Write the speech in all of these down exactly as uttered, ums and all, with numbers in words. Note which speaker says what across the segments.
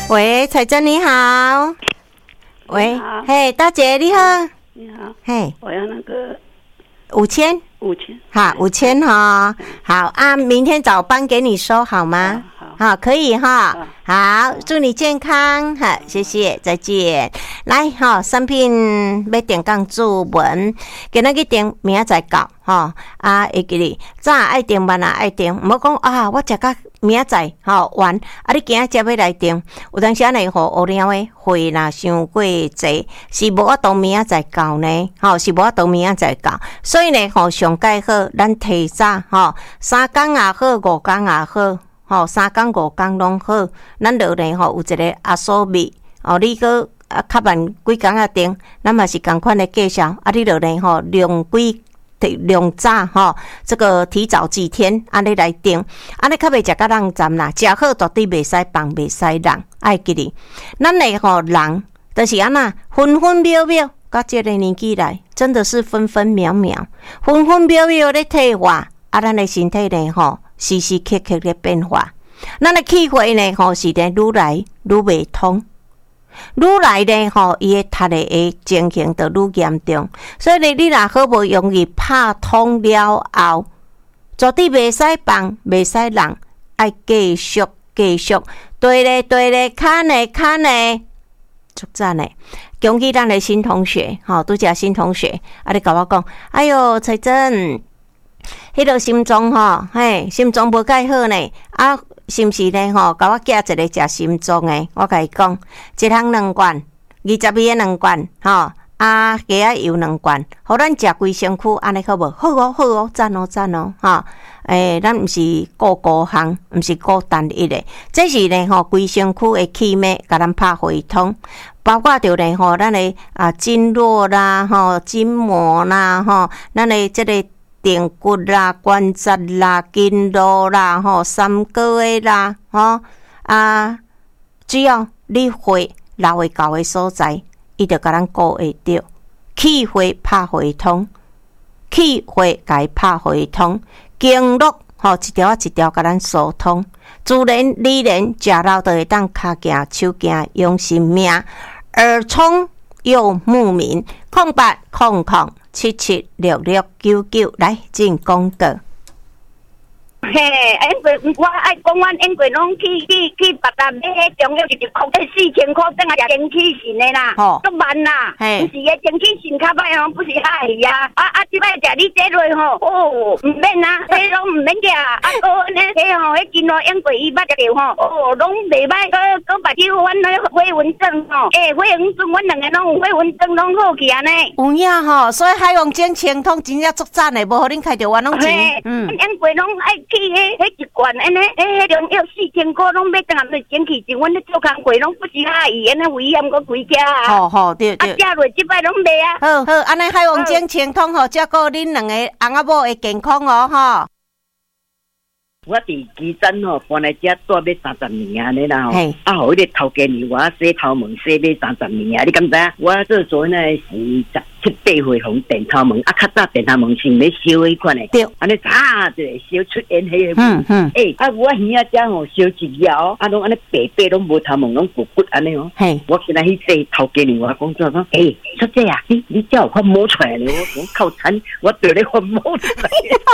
Speaker 1: 喂，彩珍你好。喂，嘿，大姐你好。
Speaker 2: 你好。
Speaker 1: 嘿，
Speaker 2: 我要那个
Speaker 1: 五千。
Speaker 2: 五千。
Speaker 1: 好，五千哈。好啊，明天早班给你收好吗？
Speaker 2: 好，
Speaker 1: 好，可以哈。
Speaker 2: 好，
Speaker 1: 好，祝你健康。好，谢谢，再见。来哈，产品要定岗注文，今仔去定，明仔再到哈。啊，会记哩，早爱定，晚啊爱定，唔好讲啊，我食到明仔载吼完，啊你今仔才要来定，有当时啊呢，互乌了诶会啦伤过济，是无法度明仔载到呢，吼是无法度明仔载到，所以呢，吼上介好，咱提早吼三工也好，五工也好，吼三工五工拢好，咱落呢吼有一个阿所密，哦你个啊较慢几工啊定，咱嘛是共款的介绍，啊你落呢吼量几。量早吼，这个提早几天安尼来定，安尼较袂食甲人站啦，食好绝对袂使放，袂使人，爱记哩。咱诶吼人，就是安那分分秒秒，到这个年纪来，真的是分分秒秒，分分秒秒咧退化，啊，咱诶身体呢吼，时时刻刻咧变化，咱诶气血呢吼是咧愈来愈袂通。愈来呢吼，伊诶踢诶诶情形就愈严重，所以呢，你若好无容易拍通了后，绝对袂使放，袂使人，爱继续继续，对咧对咧，看咧看咧，足赞诶！恭喜咱诶新同学，吼，拄则新同学，啊，你甲我讲，哎哟，彩珍，迄个心脏吼，嘿，心脏无介好呢，啊。是毋是呢？吼，甲我寄一个食心脏的，我甲伊讲，一项两罐，二十味的两罐，吼，啊，鸡仔油两罐，互咱食规身躯，安尼好无？好哦，好哦，赞哦，赞哦，吼，诶，咱毋是顾高项，毋是顾单一的，这是呢吼，规身躯的气脉，甲咱拍回通，包括着呢吼，咱的啊经络啦，吼，筋膜啦，吼，咱的这个。髌骨啦、关节啦、筋络啦、吼、三高的啦，吼啊，只要你血流会到的所在，伊就甲咱顾会着，气血拍回通，气血甲伊拍回通，经络吼一条一条甲咱疏通，自然而然食老就会当骹行、手行用性命，耳聪又目明，空八空空。七七六六九九来进广告。
Speaker 3: 嘿，因为我爱讲，阮因为拢去去去别搭买迄中药，就是讲迄四千块，等下精气神的啦，足慢啦，不是个精气神较歹哦，不是嗨呀，啊啊，即摆食你这类吼，哦，唔免啊，迄拢唔免食，啊，个呢，迄吼，迄经络因为伊捌着吼，哦，拢袂歹，个个目睭阮迄飞蚊症吼，诶，飞蚊症，阮两个拢有飞蚊症拢好去安尼。
Speaker 1: 有影吼，所以海王精清通真正足赞的，无互恁开着冤枉钱，
Speaker 3: 嗯，因为拢爱去。迄迄一罐安尼，迄迄种要四千块，拢要当下要整起，就阮咧做工课，拢不是嗨伊安尼危险个几家啊！
Speaker 1: 好好对对，
Speaker 3: 啊，食落即摆拢卖啊！
Speaker 1: 好好，安尼海王精清通吼，照顾恁两个翁仔某的健康哦，吼。
Speaker 4: 我伫基层吼搬来遮住要三十年安尼啦吼，啊，互迄个头家娘我洗头毛洗要三十年啊！你敢知影？我做做呢是十七八岁红电头毛，啊，较早电头毛是要烧迄款的，对，安尼嚓就会烧出烟迄个。嗯嗯。诶、欸，啊，我耳仔遮吼烧一了，啊，拢安尼白白拢无头毛，拢骨骨安尼哦。嘿，我今仔去洗头家娘我讲做讲，诶、欸，小姐啊，你你遮有发毛出来咧？我我靠惨，我着咧发毛出来。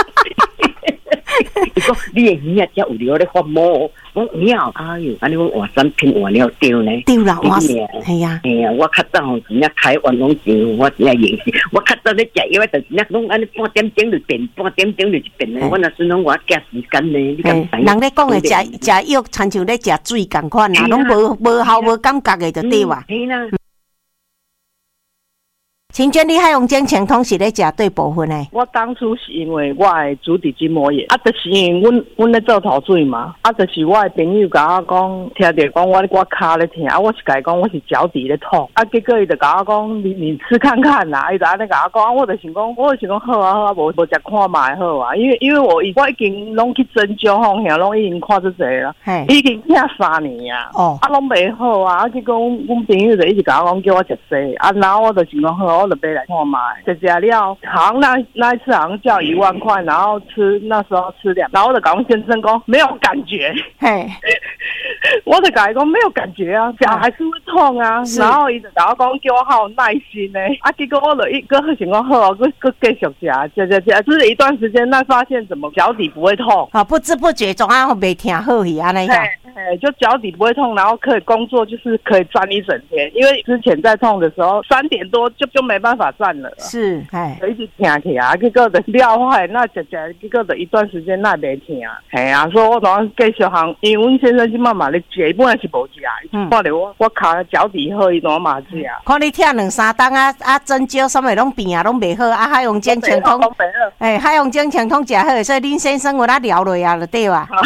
Speaker 4: 伊讲你的耳仔遮有了咧发毛，我了，哎哟，安尼我换产品换了丢呢，
Speaker 1: 丢啦，我是系啊，
Speaker 4: 系啊，我较早吼真正开完拢钱，我真正用死，我较早咧食药，就是真正拢安尼半点钟就变，半点钟就一变咧，我若算拢我加时间呢，你敢知？
Speaker 1: 人咧讲的食食药，亲像咧食水共款啦，拢无无效无感觉的就对哇。
Speaker 4: 系啦。
Speaker 1: 请娟，你海用精清通是咧食对部分诶？
Speaker 5: 我当初是因为我的足底筋膜炎，啊，就是因为阮阮咧做头水嘛，啊，就是我的朋友甲我讲，听着讲我我骹咧疼，啊，我是甲伊讲我是脚底咧痛，啊，结果伊就甲我讲，你你吃看看啦，伊就安尼甲我讲，我就想讲，我就想讲好啊好啊，无无食看卖好啊，因为因为我我已经拢去针灸吼，遐拢已经看出侪啦，已经听三年啊，哦，啊，拢袂好啊，啊，结果阮朋友就一直甲我讲叫我食西，啊，然后我就想讲好。 我就买来看嘛，吃吃了，好像那那一次好像叫一万块，然后吃那时候吃两，然后我就跟我先生讲没有感觉，嘿，我就跟他讲没有感觉啊，脚还是会痛啊，然后伊就跟我讲叫我好有耐心呢，啊，结果我就一个想讲好，我我继续吃吃吃吃，吃了一段时间，那发现怎么脚底不会痛，
Speaker 1: 啊，不知不觉中啊没听好去啊那个，
Speaker 5: 哎，就脚底不会痛，然后可以工作，就是可以站一整天，因为之前在痛的时候三点多就就没办法站了，
Speaker 1: 是，哎，
Speaker 5: 一直听起啊，结果就了坏，那吃吃，结果就一段时间那没听，系啊，所以我当继续行，因为阮先生即马嘛咧食，伊本来是无食，嗯，看到我我脚脚底好，伊当嘛食。
Speaker 1: 看你听两三档啊啊，针灸什么拢变啊，拢袂好啊，海洋精清通，哎，海洋精清通食好，所以恁先生有哪聊落啊，就对啊。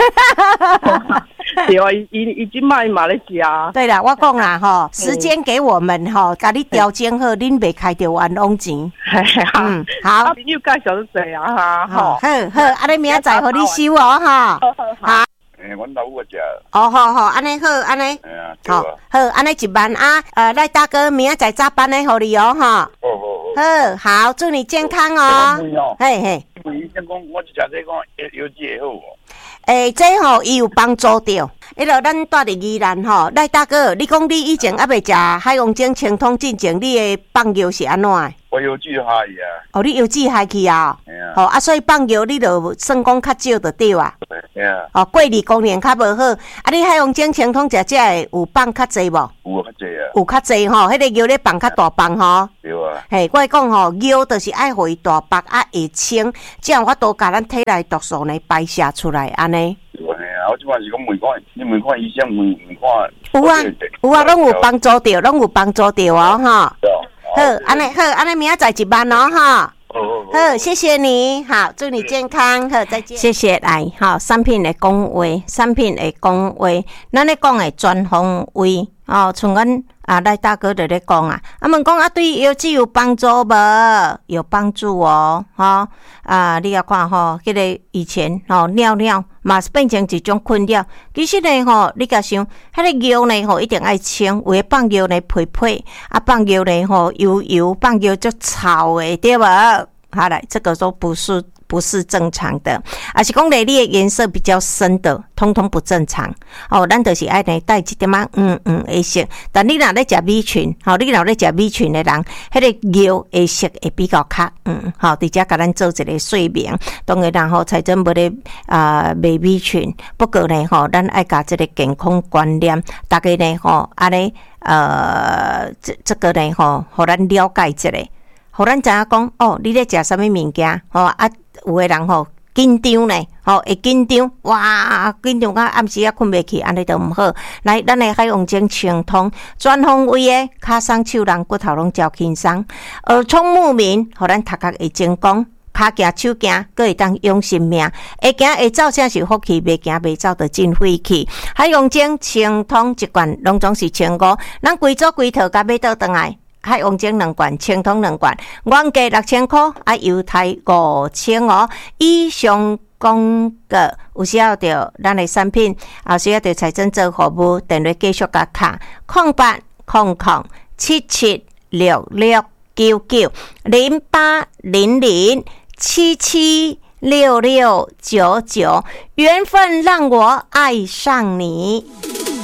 Speaker 5: 对啊，伊伊伊即摆嘛咧食啊。
Speaker 1: 对啦，我讲啦吼，时间给我们吼，甲你调整好，恁袂开着冤枉钱。
Speaker 5: 嗯，好，朋友介绍是这样哈，吼，
Speaker 1: 好好，安尼明仔载互你收哦，哈，好。
Speaker 2: 诶，阮老母食。
Speaker 1: 哦，好好，安尼好，安尼。
Speaker 2: 哎呀，
Speaker 1: 好，好，安尼一万啊，呃，赖大哥明仔载早班来互你哦，哈。
Speaker 2: 好好
Speaker 1: 好，好，祝你健康哦。嘿嘿。
Speaker 2: 因为医生讲，我即食这讲药剂会好无？
Speaker 1: 诶，这吼伊有帮助着。迄落咱住伫宜兰吼，赖大哥，你讲你以前还袂食海洋精清通进前，你的放药是安怎的？
Speaker 2: 我药剂害去啊。
Speaker 1: 哦，你药剂害去啊？
Speaker 2: 系啊。
Speaker 1: 吼啊，所以放药你就算讲较少就对啊。
Speaker 2: 系啊。
Speaker 1: 哦，过滤功能较无好，啊，你海洋精清通食只会有放较济无？
Speaker 2: 有较济啊。
Speaker 1: 有较济吼，迄个药咧放较大放吼。
Speaker 2: 对啊。
Speaker 1: 嘿，我讲吼，药就是爱互伊大放啊，会清，这样我都甲咱体内毒素呢排泄出来，安尼。
Speaker 2: 我即摆是讲问看，你问看医生，问问看。
Speaker 1: 有啊，有啊，拢有帮助着，拢有帮助着哦，哈。好，安尼好，安尼明仔载一万哦，哈。好，谢谢你，好，祝你健康，好，再见。谢谢来，好，产品的讲话，产品的讲话，咱咧讲的全方位，哦，像阮啊赖大哥就咧讲啊，啊问讲啊对药剂有帮助无？有帮助哦，吼、哦、啊，你也看吼，迄、那个以前吼尿尿嘛是变成一种困扰。其实呢吼，你甲想，迄个药呢吼一定爱清，有诶放药呢配配，啊放药呢吼油油，放药就臭诶，对无？好来，这个都不是。不是正常的，而是讲内里的颜色比较深的，通通不正常。哦，咱就是爱来带一点仔嗯嗯的色。但你若咧食米群，吼、哦，你若咧食米群的人，迄、那个药的色会比较较嗯，好、哦，直接甲咱做一个说明。当然，然后才真无咧啊卖米群，不过呢，吼、哦，咱爱甲这个健康观念，大家呢，吼、哦，安尼呃，这这个呢，吼、哦，互咱了解一下。互咱知影讲哦，你咧食啥物物件？吼、哦、啊，有诶人吼紧张呢，吼、哦、会紧张，哇，紧张到暗时啊困袂去，安尼都毋好。来，咱诶海洋精清通，全方位诶，骹松手人骨头拢照轻松，耳聪目明，互咱头壳会精光。骹行手行，阁会当养性命。会行会走，才是福气；袂行袂走，就真晦气。海洋精清通一罐，拢总是千五，咱规组规套甲买倒转来。海洋精两罐，清通两罐，原价六千块，啊，优待五千哦。以上讲个有需要着咱的产品，啊，需要着财政做服务，电话继续甲卡空八空空七七六六九九零八零零七七六六九九，缘分让我爱上你。